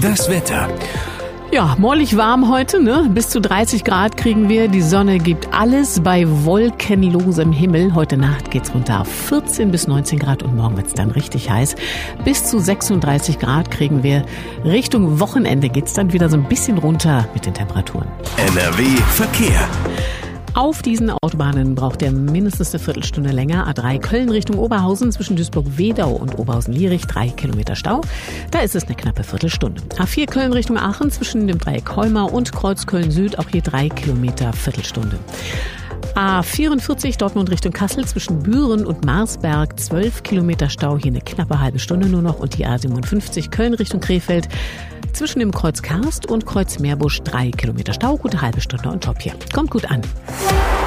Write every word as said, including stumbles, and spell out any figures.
Das Wetter. Ja, mollig warm heute, ne? Bis zu dreißig Grad kriegen wir. Die Sonne gibt alles bei wolkenlosem Himmel. Heute Nacht geht's runter auf vierzehn bis neunzehn Grad und morgen wird's dann richtig heiß. Bis zu sechsunddreißig Grad kriegen wir. Richtung Wochenende geht's dann wieder so ein bisschen runter mit den Temperaturen. N R W Verkehr. Auf diesen Autobahnen braucht ihr mindestens eine Viertelstunde länger. A drei Köln Richtung Oberhausen zwischen Duisburg-Wedau und Oberhausen-Lierich, drei Kilometer Stau. Da ist es eine knappe Viertelstunde. A vier Köln Richtung Aachen zwischen dem Dreieck Heuma und Kreuz Köln-Süd, auch hier drei Kilometer Viertelstunde. A vierundvierzig Dortmund Richtung Kassel zwischen Büren und Marsberg, zwölf Kilometer Stau, hier eine knappe halbe Stunde nur noch. Und die A siebenundfünfzig Köln Richtung Krefeld zwischen dem Kreuz Karst und Kreuz Meerbusch, drei Kilometer Stau, gute halbe Stunde on top hier. Kommt gut an.